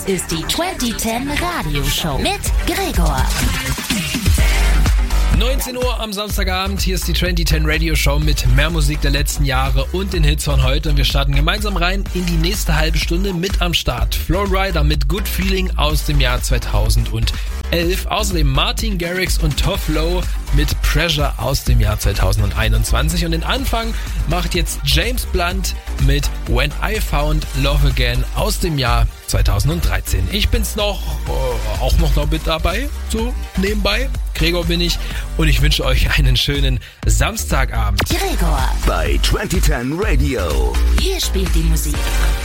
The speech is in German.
ist die 2010 Radioshow mit Gregor. 19 Uhr am Samstagabend, hier ist die 2010 Radio Show mit mehr Musik der letzten Jahre und den Hits von heute. Und wir starten gemeinsam rein in die nächste halbe Stunde mit am Start. Flowrider mit Good Feeling aus dem Jahr 2011. Außerdem Martin Garrix und Toph Lowe mit Pressure aus dem Jahr 2021. Und den Anfang macht jetzt James Blunt mit When I Found Love Again aus dem Jahr 2013. Ich bin's noch mit dabei, so nebenbei. Gregor bin ich und ich wünsche euch einen schönen Samstagabend. Gregor bei 2010 Radio. Hier spielt die Musik.